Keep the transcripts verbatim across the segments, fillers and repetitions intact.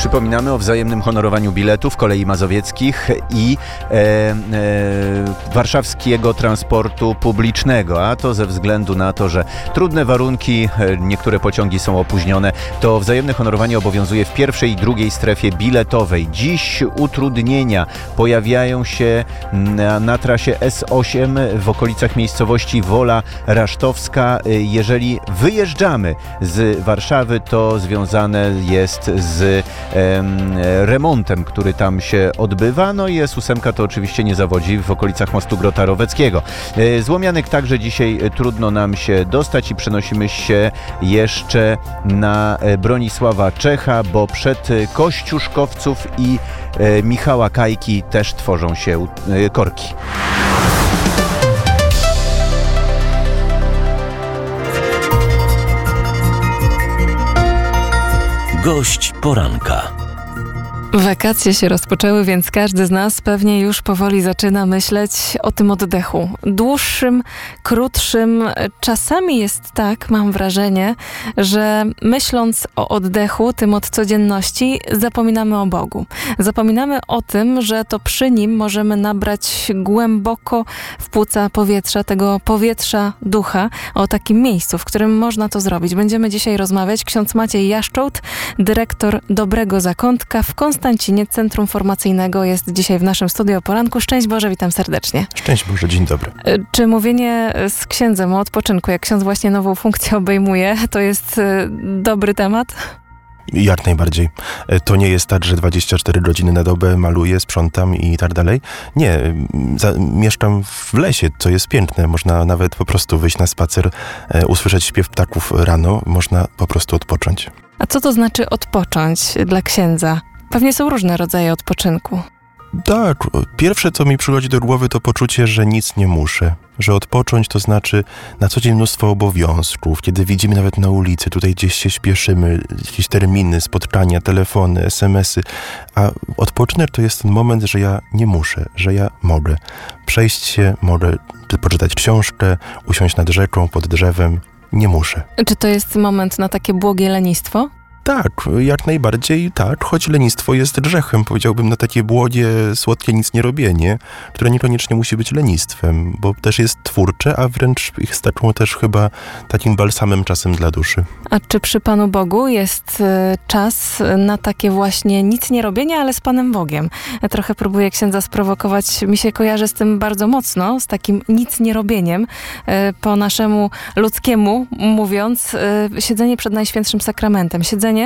Przypominamy o wzajemnym honorowaniu biletów kolei mazowieckich i e, e, warszawskiego transportu publicznego, a to ze względu na to, że trudne warunki, niektóre pociągi są opóźnione, to wzajemne honorowanie obowiązuje w pierwszej i drugiej strefie biletowej. Dziś utrudnienia pojawiają się na, na trasie S osiem w okolicach miejscowości Wola Rasztowska. Jeżeli wyjeżdżamy z Warszawy, to związane jest z em, remontem, który tam się odbywa. No i S osiem to oczywiście nie zawodzi w okolicach mostu Grota Roweckiego. Z Łomianek także dzisiaj trudno nam się dostać i przenosimy się jeszcze na Bronisława Czecha, bo przed Kościuszkowców i Michała Kajki też tworzą się korki. Gość poranka. Wakacje się rozpoczęły, więc każdy z nas pewnie już powoli zaczyna myśleć o tym oddechu. Dłuższym, krótszym. Czasami jest tak, mam wrażenie, że myśląc o oddechu, tym od codzienności, zapominamy o Bogu. Zapominamy o tym, że to przy Nim możemy nabrać głęboko w płuca powietrza, tego powietrza ducha, o takim miejscu, w którym można to zrobić. Będziemy dzisiaj rozmawiać. Ksiądz Maciej Jaszczołt, dyrektor Dobrego Zakątka w Konstancinie, Centrum Formacyjnego, jest dzisiaj w naszym studiu o poranku. Szczęść Boże, witam serdecznie. Szczęść Boże, dzień dobry. Czy mówienie z księdzem o odpoczynku, jak ksiądz właśnie nową funkcję obejmuje, to jest dobry temat? Jak najbardziej. To nie jest tak, że dwadzieścia cztery godziny na dobę maluję, sprzątam i tak dalej. Nie, za, mieszkam w lesie, co jest piękne. Można nawet po prostu wyjść na spacer, e, usłyszeć śpiew ptaków rano, można po prostu odpocząć. A co to znaczy odpocząć dla księdza? Pewnie są różne rodzaje odpoczynku. Tak, pierwsze co mi przychodzi do głowy to poczucie, że nic nie muszę. Że odpocząć to znaczy na co dzień mnóstwo obowiązków, kiedy widzimy nawet na ulicy, tutaj gdzieś się śpieszymy, jakieś terminy, spotkania, telefony, es em esy, a odpoczynek to jest ten moment, że ja nie muszę, że ja mogę przejść się, mogę poczytać książkę, usiąść nad rzeką, pod drzewem, nie muszę. Czy to jest moment na takie błogie lenistwo? Tak, jak najbardziej tak, choć lenistwo jest grzechem, powiedziałbym, na takie błogie, słodkie nic nie robienie, które niekoniecznie musi być lenistwem, bo też jest twórcze, a wręcz jest taką też chyba takim balsamem czasem dla duszy. A czy przy Panu Bogu jest czas na takie właśnie nic nie robienie, ale z Panem Bogiem? Ja trochę próbuję księdza sprowokować, mi się kojarzy z tym bardzo mocno, z takim nic nie robieniem, po naszemu ludzkiemu mówiąc, siedzenie przed Najświętszym Sakramentem, siedzenie,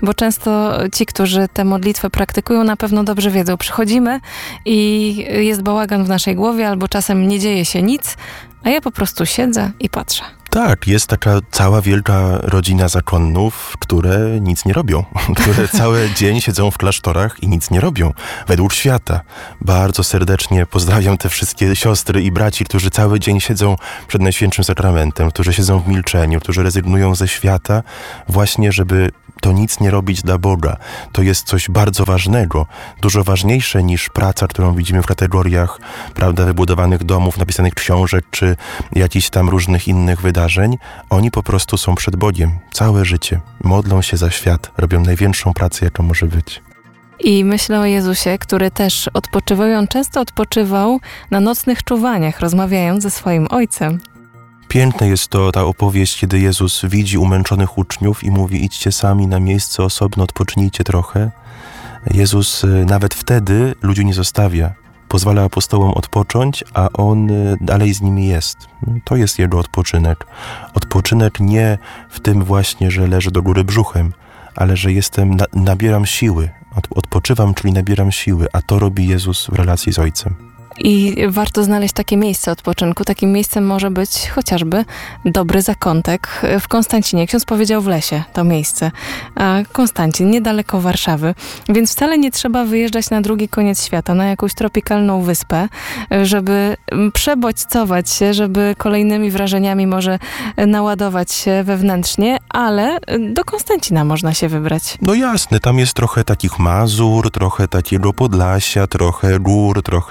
bo często ci, którzy tę modlitwę praktykują, na pewno dobrze wiedzą. Przychodzimy i jest bałagan w naszej głowie, albo czasem nie dzieje się nic, a ja po prostu siedzę i patrzę. Tak, jest taka cała wielka rodzina zakonnów, które nic nie robią, które cały dzień siedzą w klasztorach i nic nie robią, według świata. Bardzo serdecznie pozdrawiam te wszystkie siostry i braci, którzy cały dzień siedzą przed Najświętszym Sakramentem, którzy siedzą w milczeniu, którzy rezygnują ze świata, właśnie żeby to nic nie robić dla Boga. To jest coś bardzo ważnego, dużo ważniejsze niż praca, którą widzimy w kategoriach, prawda, wybudowanych domów, napisanych książek, czy jakichś tam różnych innych wydarzeń. Oni po prostu są przed Bogiem całe życie. Modlą się za świat, robią największą pracę, jaka może być. I myślę o Jezusie, który też odpoczywał i on często odpoczywał na nocnych czuwaniach, rozmawiając ze swoim Ojcem. Piękna jest to ta opowieść, kiedy Jezus widzi umęczonych uczniów i mówi: idźcie sami na miejsce osobno, odpocznijcie trochę. Jezus nawet wtedy ludzi nie zostawia. Pozwala apostołom odpocząć, a On dalej z nimi jest. To jest Jego odpoczynek. Odpoczynek nie w tym właśnie, że leżę do góry brzuchem, ale że jestem, na, nabieram siły. Odpoczywam, czyli nabieram siły, a to robi Jezus w relacji z Ojcem. I warto znaleźć takie miejsce odpoczynku. Takim miejscem może być chociażby Dobry Zakątek w Konstancinie. Ksiądz powiedział w lesie to miejsce, a Konstancin niedaleko Warszawy, więc wcale nie trzeba wyjeżdżać na drugi koniec świata, na jakąś tropikalną wyspę, żeby przebodźcować się, żeby kolejnymi wrażeniami może naładować się wewnętrznie, ale do Konstancina można się wybrać. No jasne, tam jest trochę takich Mazur, trochę takiego Podlasia, trochę gór, trochę, trochę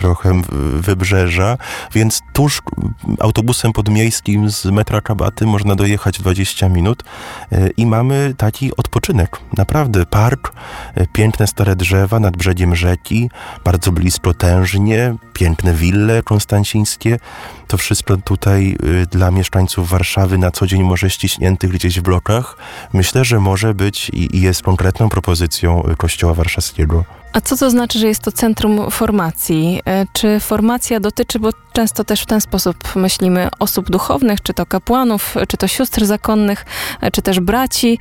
trochę wybrzeża, więc tuż autobusem podmiejskim z metra Czabaty można dojechać dwadzieścia minut i mamy taki odpoczynek. Naprawdę park, piękne stare drzewa nad brzegiem rzeki, bardzo blisko Tężnie, piękne wille konstancińskie. To wszystko tutaj dla mieszkańców Warszawy na co dzień może ściśniętych gdzieś w blokach. Myślę, że może być i jest konkretną propozycją Kościoła Warszawskiego. A co to znaczy, że jest to centrum formacji? Czy formacja dotyczy, bo często też w ten sposób myślimy, osób duchownych, czy to kapłanów, czy to sióstr zakonnych, czy też braci,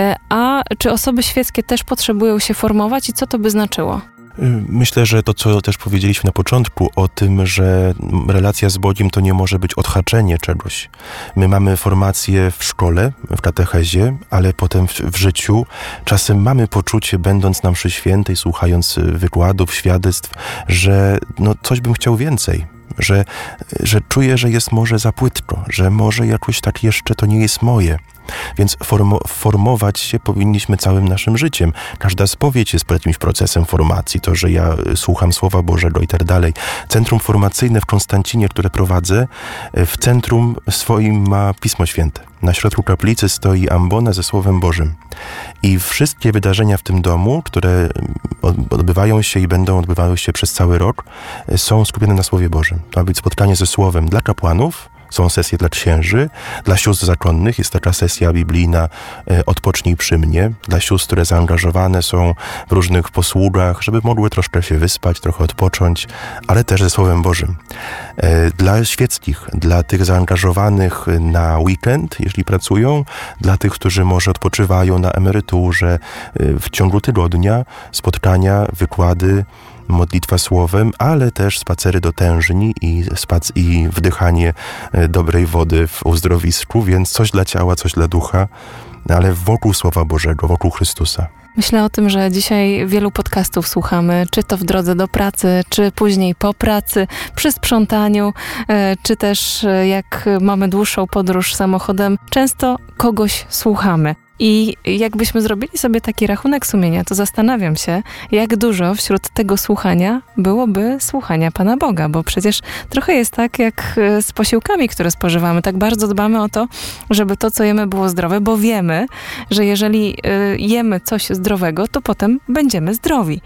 a czy osoby świeckie też potrzebują się formować i co to by znaczyło? Myślę, że to, co też powiedzieliśmy na początku o tym, że relacja z Bogiem to nie może być odhaczenie czegoś. My mamy formację w szkole, w katechezie, ale potem w, w życiu czasem mamy poczucie, będąc na mszy świętej, słuchając wykładów, świadectw, że no, coś bym chciał więcej. Że, że czuję, że jest może za płytko, że może jakoś tak jeszcze to nie jest moje. Więc formo, formować się powinniśmy całym naszym życiem. Każda spowiedź jest jakimś procesem formacji. To, że ja słucham Słowa Bożego i tak dalej. Centrum formacyjne w Konstancinie, które prowadzę, w centrum swoim ma Pismo Święte. Na środku kaplicy stoi ambona ze Słowem Bożym. I wszystkie wydarzenia w tym domu, które odbywają się i będą odbywały się przez cały rok, są skupione na Słowie Bożym. To ma być spotkanie ze Słowem dla kapłanów, są sesje dla księży, dla sióstr zakonnych jest taka sesja biblijna e, Odpocznij przy mnie, dla sióstr, które zaangażowane są w różnych posługach, żeby mogły troszkę się wyspać, trochę odpocząć, ale też ze Słowem Bożym. E, dla świeckich, dla tych zaangażowanych na weekend, jeśli pracują, dla tych, którzy może odpoczywają na emeryturze, e, w ciągu tygodnia spotkania, wykłady, modlitwa słowem, ale też spacery do Tężni i, spac- i wdychanie dobrej wody w uzdrowisku, więc coś dla ciała, coś dla ducha, ale wokół Słowa Bożego, wokół Chrystusa. Myślę o tym, że dzisiaj wielu podcastów słuchamy, czy to w drodze do pracy, czy później po pracy, przy sprzątaniu, czy też jak mamy dłuższą podróż samochodem. Często kogoś słuchamy. I jakbyśmy zrobili sobie taki rachunek sumienia, to zastanawiam się, jak dużo wśród tego słuchania byłoby słuchania Pana Boga, bo przecież trochę jest tak jak z posiłkami, które spożywamy. Tak bardzo dbamy o to, żeby to, co jemy, było zdrowe, bo wiemy, że jeżeli jemy coś zdrowego, to potem będziemy zdrowi.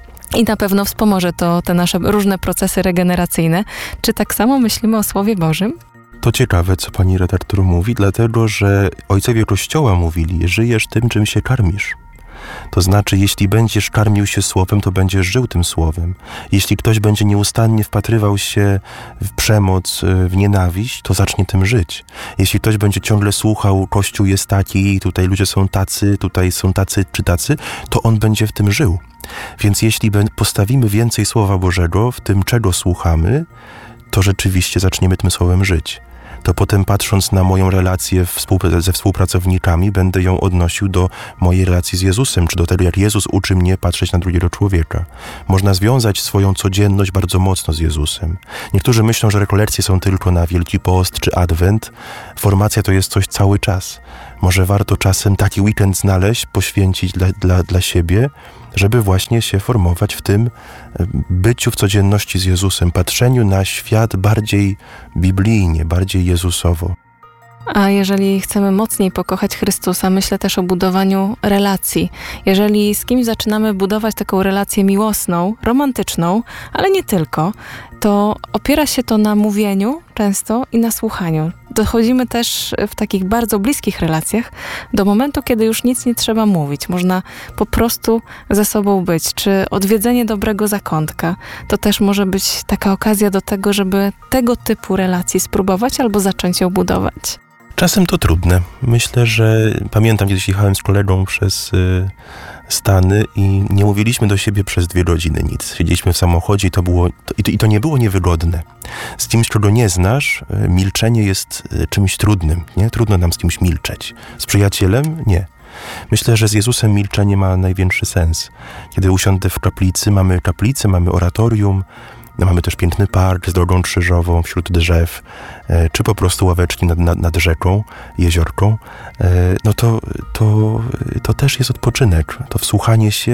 I na pewno wspomoże to te nasze różne procesy regeneracyjne. Czy tak samo myślimy o Słowie Bożym? To ciekawe, co pani redaktor mówi, dlatego, że ojcowie Kościoła mówili, żyjesz tym, czym się karmisz. To znaczy, jeśli będziesz karmił się słowem, to będziesz żył tym słowem. Jeśli ktoś będzie nieustannie wpatrywał się w przemoc, w nienawiść, to zacznie tym żyć. Jeśli ktoś będzie ciągle słuchał, Kościół jest taki, tutaj ludzie są tacy, tutaj są tacy czy tacy, to on będzie w tym żył. Więc jeśli postawimy więcej Słowa Bożego w tym, czego słuchamy, to rzeczywiście zaczniemy tym słowem żyć. To potem patrząc na moją relację ze współpracownikami, będę ją odnosił do mojej relacji z Jezusem, czy do tego, jak Jezus uczy mnie patrzeć na drugiego człowieka. Można związać swoją codzienność bardzo mocno z Jezusem. Niektórzy myślą, że rekolekcje są tylko na Wielki Post czy Adwent. Formacja to jest coś cały czas. Może warto czasem taki weekend znaleźć, poświęcić dla, dla, dla siebie, żeby właśnie się formować w tym byciu w codzienności z Jezusem, patrzeniu na świat bardziej biblijnie, bardziej Jezusowo. A jeżeli chcemy mocniej pokochać Chrystusa, myślę też o budowaniu relacji. Jeżeli z kimś zaczynamy budować taką relację miłosną, romantyczną, ale nie tylko, to opiera się to na mówieniu często i na słuchaniu. Dochodzimy też w takich bardzo bliskich relacjach do momentu, kiedy już nic nie trzeba mówić. Można po prostu ze sobą być. Czy odwiedzenie dobrego zakątka to też może być taka okazja do tego, żeby tego typu relacji spróbować albo zacząć ją budować. Czasem to trudne. Myślę, że pamiętam, kiedyś jechałem z kolegą przez y, Stany i nie mówiliśmy do siebie przez dwie godziny nic. Siedzieliśmy w samochodzie i to było to, i, to, i to nie było niewygodne. Z kimś, czego nie znasz, y, milczenie jest y, czymś trudnym. Nie? Trudno nam z kimś milczeć. Z przyjacielem? Nie. Myślę, że z Jezusem milczenie ma największy sens. Kiedy usiądę w kaplicy, mamy kaplicę, mamy oratorium, mamy też piękny park z drogą krzyżową wśród drzew, czy po prostu ławeczki nad, nad, nad rzeką, jeziorką, no to, to, to też jest odpoczynek. To wsłuchanie się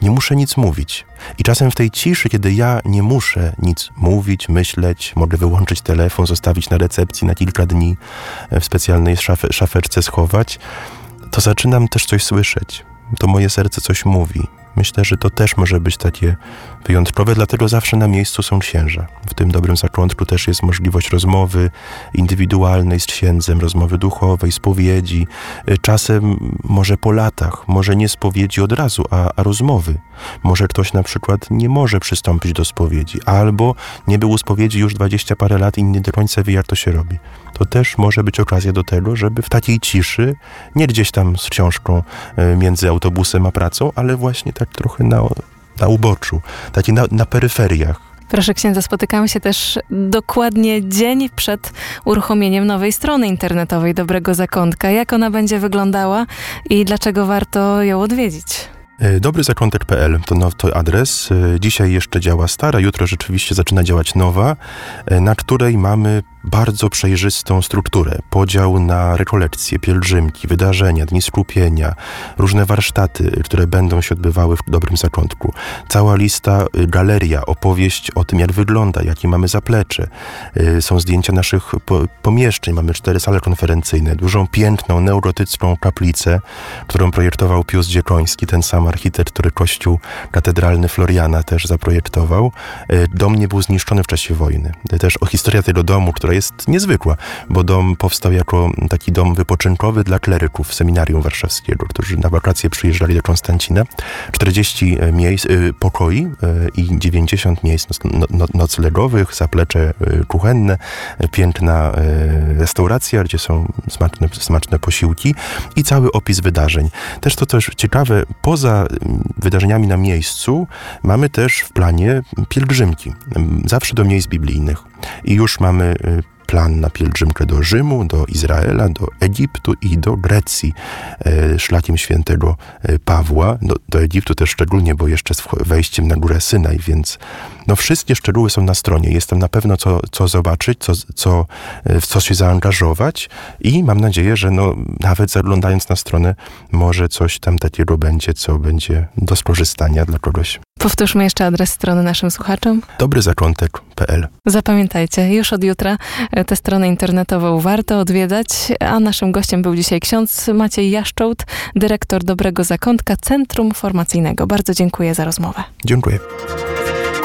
Nie muszę nic mówić. I czasem w tej ciszy, kiedy ja nie muszę nic mówić, myśleć, mogę wyłączyć telefon, zostawić na recepcji na kilka dni, w specjalnej szafe, szafeczce schować, to zaczynam też coś słyszeć. To moje serce coś mówi. Myślę, że to też może być takie wyjątkowe, dlatego zawsze na miejscu są księża. W tym dobrym zakątku też jest możliwość rozmowy indywidualnej z księdzem, rozmowy duchowej, spowiedzi. Czasem może po latach, może nie spowiedzi od razu, a, a rozmowy. Może ktoś na przykład nie może przystąpić do spowiedzi, albo nie był u spowiedzi już dwadzieścia parę lat i nie do końca wie, jak to się robi. To też może być okazja do tego, żeby w takiej ciszy, nie gdzieś tam z książką między autobusem a pracą, ale właśnie tak trochę na, na uboczu, takie na, na peryferiach. Proszę księdza, spotykamy się też dokładnie dzień przed uruchomieniem nowej strony internetowej Dobrego Zakątka. Jak ona będzie wyglądała i dlaczego warto ją odwiedzić? dobry zakątek kropka p l to, now, to adres. Dzisiaj jeszcze działa stara, jutro rzeczywiście zaczyna działać nowa, na której mamy bardzo przejrzystą strukturę. Podział na rekolekcje, pielgrzymki, wydarzenia, dni skupienia, różne warsztaty, które będą się odbywały w Dobrym Zakątku. Cała lista, galeria, opowieść o tym, jak wygląda, jakie mamy zaplecze. Są zdjęcia naszych pomieszczeń. Mamy cztery sale konferencyjne, dużą, piękną, neurotycką kaplicę, którą projektował Pius Dziekoński, ten sam architekt, który kościół katedralny Floriana też zaprojektował. Dom nie był zniszczony w czasie wojny. Też o historia tego domu, która jest niezwykła, bo dom powstał jako taki dom wypoczynkowy dla kleryków seminarium warszawskiego, którzy na wakacje przyjeżdżali do Konstancina. czterdzieści miejsc, pokoi i dziewięćdziesiąt miejsc no, no, noclegowych, zaplecze kuchenne, piękna restauracja, gdzie są smaczne, smaczne posiłki i cały opis wydarzeń. Też to też ciekawe, poza wydarzeniami na miejscu mamy też w planie pielgrzymki, zawsze do miejsc biblijnych. I już mamy plan na pielgrzymkę do Rzymu, do Izraela, do Egiptu i do Grecji szlakiem świętego Pawła. Do, do Egiptu też szczególnie, bo jeszcze z wejściem na górę Synaj, więc no wszystkie szczegóły są na stronie. Jest tam na pewno co, co zobaczyć, co, co, w co się zaangażować i mam nadzieję, że no, nawet zaglądając na stronę może coś tam takiego będzie, co będzie do skorzystania dla kogoś. Powtórzmy jeszcze adres strony naszym słuchaczom. dobry zakątek kropka p l. Zapamiętajcie, już od jutra tę stronę internetową warto odwiedzać, a naszym gościem był dzisiaj ksiądz Maciej Jaszczołt, dyrektor Dobrego Zakątka Centrum Formacyjnego. Bardzo dziękuję za rozmowę. Dziękuję.